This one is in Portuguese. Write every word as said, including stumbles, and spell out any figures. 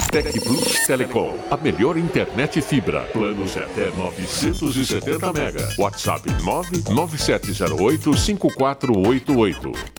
Tec Plus Telecom, a melhor internet fibra. Planos até novecentos e setenta mega. WhatsApp nove nove sete zero oito cinco quatro oito oito.